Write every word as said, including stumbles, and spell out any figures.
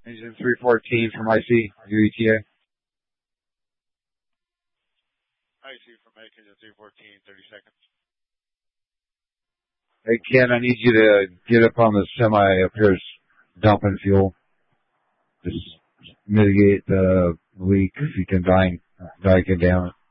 Engine three fourteen from I C, your E T A. I C from Mike, engine three fourteen, thirty seconds. Hey Ken, I need you to get up on the semi up here dumping fuel. Just mitigate the leak if you can dyke, dyke it down.